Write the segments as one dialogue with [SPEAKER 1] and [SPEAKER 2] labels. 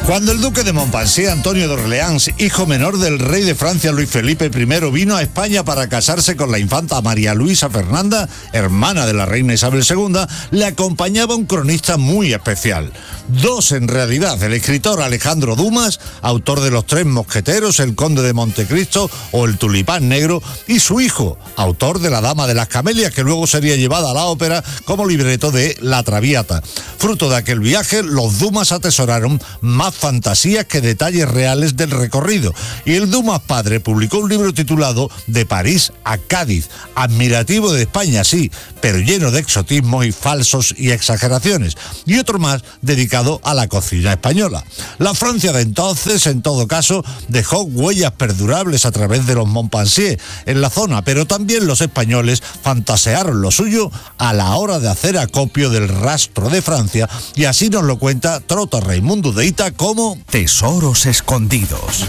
[SPEAKER 1] Cuando el duque de Montpensier, Antonio de Orleans, hijo menor del rey de Francia Luis Felipe I, vino a España para casarse con la infanta María Luisa Fernanda, hermana de la reina Isabel II, le acompañaba un cronista muy especial. Dos en realidad, el escritor Alejandro Dumas, autor de Los Tres Mosqueteros, El Conde de Montecristo o El Tulipán Negro, y su hijo, autor de La Dama de las Camelias, que luego sería llevada a la ópera como libreto de La Traviata. Fruto de aquel viaje, los Dumas atesoraron más fantasías que detalles reales del recorrido, y el Dumas padre publicó un libro titulado De París a Cádiz, admirativo de España, sí, pero lleno de exotismos y falsos y exageraciones, y otro más dedicado a la cocina española. La Francia de entonces, en todo caso, dejó huellas perdurables a través de los Montpensier en la zona, pero también los españoles fantasearon lo suyo a la hora de hacer acopio del rastro de Francia, y así nos lo cuenta Trota Raimundo de Ita como
[SPEAKER 2] Tesoros escondidos.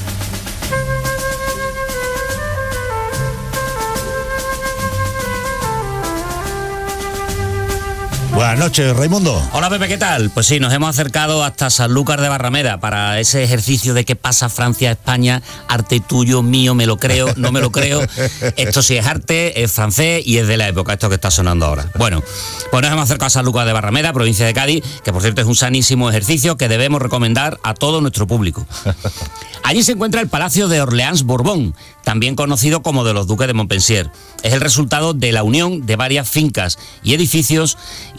[SPEAKER 1] Buenas noches, Raimundo.
[SPEAKER 3] Hola, Pepe, ¿qué tal? Pues sí, nos hemos acercado hasta Sanlúcar de Barrameda para ese ejercicio de qué pasa Francia a España, arte tuyo, mío, me lo creo, no me lo creo. Esto sí es arte, es francés y es de la época, esto que está sonando ahora. Bueno, pues nos hemos acercado a Sanlúcar de Barrameda, provincia de Cádiz, que por cierto es un sanísimo ejercicio que debemos recomendar a todo nuestro público. Allí se encuentra el Palacio de Orleans-Borbón, también conocido como de los Duques de Montpensier. Es el resultado de la unión de varias fincas y edificios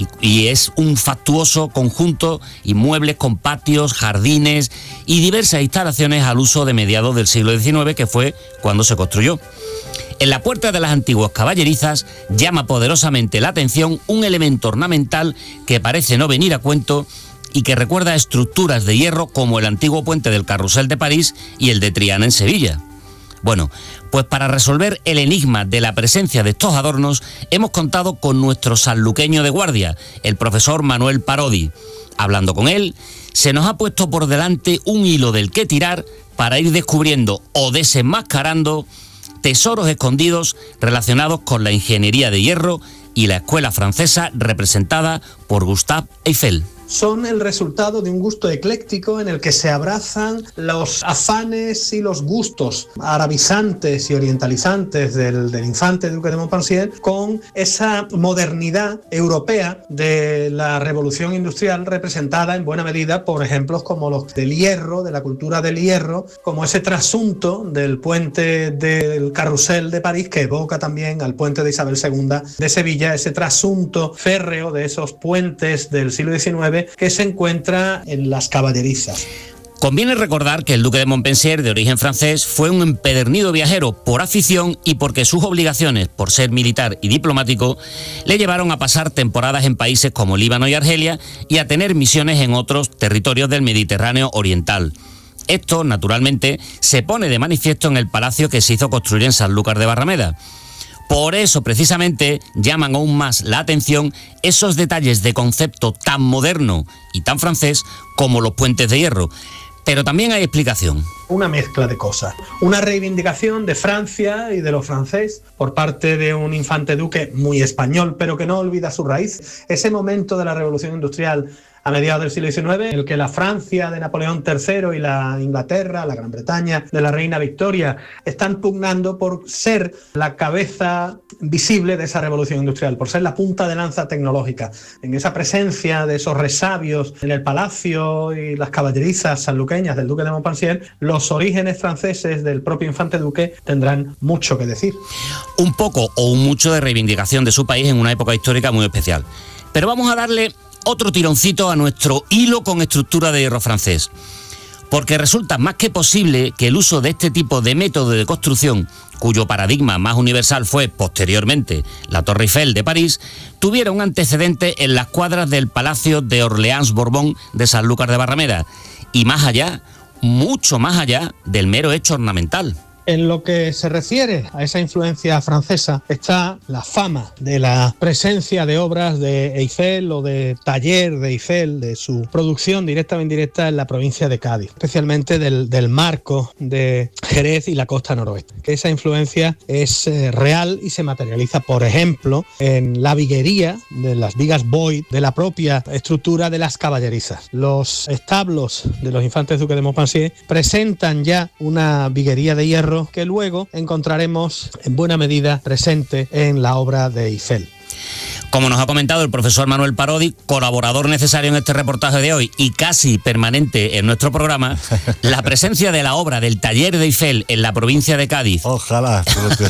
[SPEAKER 3] y es un fastuoso conjunto inmuebles con patios, jardines y diversas instalaciones al uso de mediados del siglo XIX, que fue cuando se construyó. En la puerta de las antiguas caballerizas llama poderosamente la atención un elemento ornamental que parece no venir a cuento y que recuerda a estructuras de hierro como el antiguo puente del Carrusel de París y el de Triana en Sevilla. Bueno, pues para resolver el enigma de la presencia de estos adornos, hemos contado con nuestro sanluqueño de guardia, el profesor Manuel Parodi. Hablando con él, se nos ha puesto por delante un hilo del que tirar para ir descubriendo o desenmascarando tesoros escondidos relacionados con la ingeniería de hierro y la escuela francesa representada por Gustave Eiffel.
[SPEAKER 4] Son el resultado de un gusto ecléctico en el que se abrazan los afanes y los gustos arabizantes y orientalizantes del infante duque de Montpensier con esa modernidad europea de la revolución industrial representada en buena medida por ejemplos como los del hierro, de la cultura del hierro, como ese trasunto del puente del Carrusel de París que evoca también al puente de Isabel II de Sevilla, ese trasunto férreo de esos puentes del siglo XIX que se encuentra en las caballerizas.
[SPEAKER 3] Conviene recordar que el duque de Montpensier, de origen francés, fue un empedernido viajero por afición y porque sus obligaciones, por ser militar y diplomático, le llevaron a pasar temporadas en países como Líbano y Argelia y a tener misiones en otros territorios del Mediterráneo oriental. Esto, naturalmente, se pone de manifiesto en el palacio que se hizo construir en Sanlúcar de Barrameda. Por eso, precisamente, llaman aún más la atención esos detalles de concepto tan moderno y tan francés como los puentes de hierro. Pero también hay explicación.
[SPEAKER 4] Una mezcla de cosas. Una reivindicación de Francia y de lo francés por parte de un infante duque muy español, pero que no olvida su raíz. Ese momento de la revolución industrial a mediados del siglo XIX, en el que la Francia de Napoleón III y la Inglaterra, la Gran Bretaña de la reina Victoria, están pugnando por ser la cabeza visible de esa revolución industrial, por ser la punta de lanza tecnológica. En esa presencia de esos resabios en el palacio y las caballerizas sanluqueñas del duque de Montpensier, los orígenes franceses del propio infante duque tendrán mucho que decir.
[SPEAKER 3] Un poco o un mucho de reivindicación de su país en una época histórica muy especial. Pero vamos a darle otro tironcito a nuestro hilo con estructura de hierro francés, porque resulta más que posible que el uso de este tipo de método de construcción, cuyo paradigma más universal fue posteriormente la Torre Eiffel de París, tuviera un antecedente en las cuadras del Palacio de Orleans-Borbón de Sanlúcar de Barrameda, y más allá, mucho más allá del mero hecho ornamental.
[SPEAKER 4] En lo que se refiere a esa influencia francesa está la fama de la presencia de obras de Eiffel o de taller de Eiffel, de su producción directa o indirecta en la provincia de Cádiz, especialmente del marco de Jerez y la costa noroeste. Que esa influencia es real y se materializa, por ejemplo, en la viguería de las vigas Boyd, de la propia estructura de las caballerizas. Los establos de los infantes duques de Montpensier presentan ya una viguería de hierro que luego encontraremos en buena medida presente en la obra de Eiffel.
[SPEAKER 3] Como nos ha comentado el profesor Manuel Parodi, colaborador necesario en este reportaje de hoy y casi permanente en nuestro programa, la presencia de la obra del taller de Eiffel en la provincia de Cádiz.
[SPEAKER 1] Ojalá.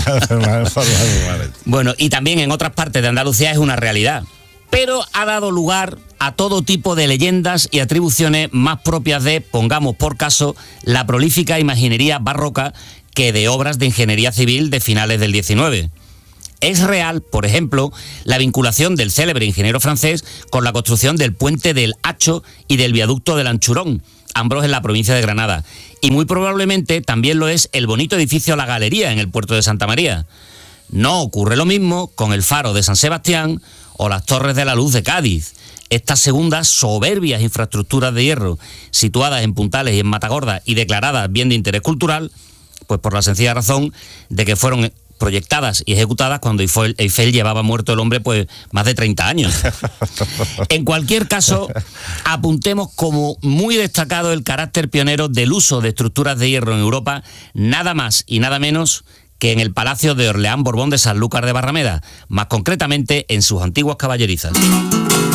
[SPEAKER 3] Bueno, y también en otras partes de Andalucía es una realidad, pero ha dado lugar a todo tipo de leyendas y atribuciones más propias de, pongamos por caso, la prolífica imaginería barroca que de obras de ingeniería civil de finales del 19. Es real, por ejemplo, la vinculación del célebre ingeniero francés con la construcción del puente del Hacho y del viaducto del Anchurón, ambos en la provincia de Granada. Y muy probablemente también lo es el bonito edificio La Galería en el puerto de Santa María. No ocurre lo mismo con el faro de San Sebastián o las Torres de la Luz de Cádiz. Estas segundas soberbias infraestructuras de hierro, situadas en Puntales y en Matagorda y declaradas bien de interés cultural, pues por la sencilla razón de que fueron proyectadas y ejecutadas cuando Eiffel llevaba muerto el hombre pues más de 30 años. En cualquier caso, apuntemos como muy destacado el carácter pionero del uso de estructuras de hierro en Europa, nada más y nada menos que en el Palacio de Orleán Borbón de Sanlúcar de Barrameda, más concretamente en sus antiguas caballerizas.